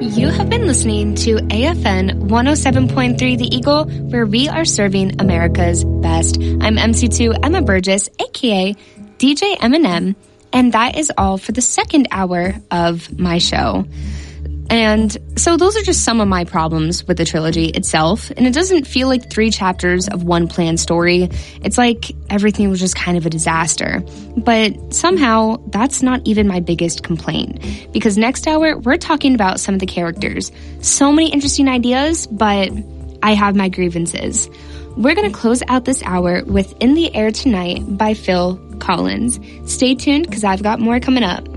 You have been listening to AFN 107.3 The Eagle, where we are serving America's best. I'm MC2 Emma Burgess, aka DJ Eminem, and that is all for the second hour of my show. And so those are just some of my problems with the trilogy itself, and it doesn't feel like 3 chapters of one planned story. It's like everything was just kind of a disaster. But somehow, that's not even my biggest complaint, because next hour, we're talking about some of the characters. So many interesting ideas, but I have my grievances. We're going to close out this hour with In the Air Tonight by Phil Collins. Stay tuned, because I've got more coming up.